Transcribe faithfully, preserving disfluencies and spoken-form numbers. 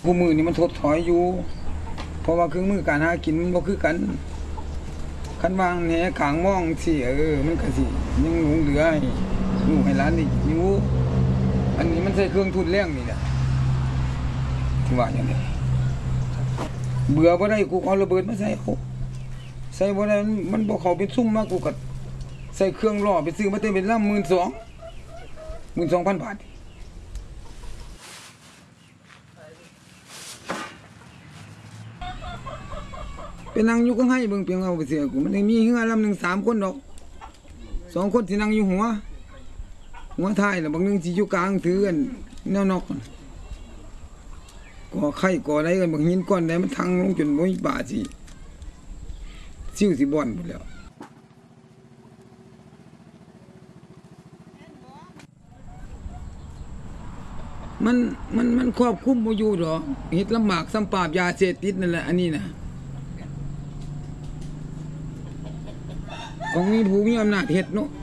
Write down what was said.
คู่มือนี่มันถดถอยอยู่เพราะว่าเครื่องมือการหากินมันบ่คือกันคันวางแหขางมองสิเออมันก็สิยังหลงเหลือให้ลูกให้หลานนี่อยู่อันนี้มันใช้เครื่องทุนแรงนี่แหละที่ว่าอย่างนี้เบื่อบ่ได้กูเอาระเบิดมาใส่เขาใส่บ่ได้มันบ่เข้าเป็นซุ่มมากูก็ใส่เครื่องล่อไปซื้อมาเต็มเป็นลำ หนึ่งหมื่นสองพัน หนึ่งหมื่นสองพัน บาทเป็นนั่งอยู่ก็ให้เบิ่งเพียงเอาไปเสียกูมันมีเฮือลำหนึ่งสามคนดอกสองคนที่นั่งอยู่หัวหัวท้ายแล้วบางนึงสิอยู่กลางถือกันแนวนอกก่อไข่ก่ออะไรกันบางหินก้อนใดมันทังลงจนบ่มีป่าสิซิ่วสิบ่อนหมดแล้วมันมันมันครอบคุมบ่อยู่ดอกเฮ็ดลำบากซ้ำปราบยาเสพติดนั่นแหละอันนี้นะของมีผู้มีอำนาจเฮ็ดเนาะ